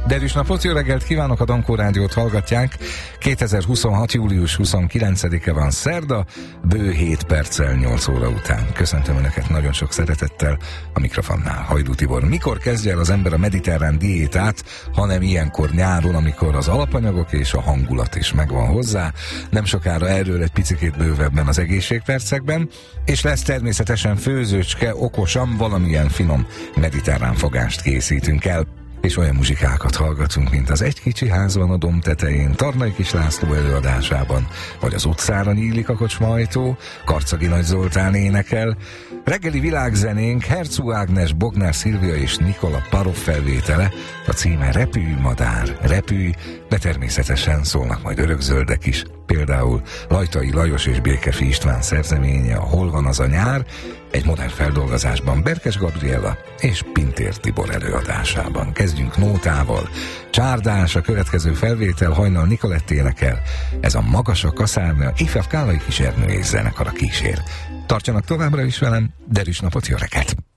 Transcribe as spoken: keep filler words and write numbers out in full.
Derűs napot, jó reggelt kívánok, a Dankó Rádiót hallgatják. kétezer-huszonhat. július huszonkilencedike van, szerda, bő hét perccel nyolc óra után. Köszöntöm Önöket nagyon sok szeretettel a mikrofonnál. Hajdú Tibor. Mikor kezdje el az ember a mediterrán diétát, hanem ilyenkor nyáron, amikor az alapanyagok és a hangulat is megvan hozzá. Nem sokára erről egy picikét bővebben az egészségpercekben, és lesz természetesen főzőcske, okosan valamilyen finom mediterrán fogást készítünk el. És olyan muzsikákat hallgatunk, mint az Egy kicsi ház van a domb tetején, Tarnai Kis László előadásában, vagy az Utcára nyílik a kocsmajtó, Karcagi Nagy Zoltán énekel. Reggeli világzenénk Herceg Ágnes, Bognár Szilvia és Nikola Parov felvétele, a címe Repülj, madár, repülj, de természetesen szólnak majd örökzöldek is, például Lajtai Lajos és Békefi István szerzeménye, a Hol van az a nyár, egy modern feldolgozásban Berkes Gabriella és Pintér Tibor előadásában. Kezdjünk nótával. Csárdás a következő felvétel, Hajnal Nikolett énekel. Ez a Magas a kaszárnya, ifjabb Kálai Kis Ernő és zenekar a kísér. Tartsanak továbbra is velem, derűs napot, jó reggelt!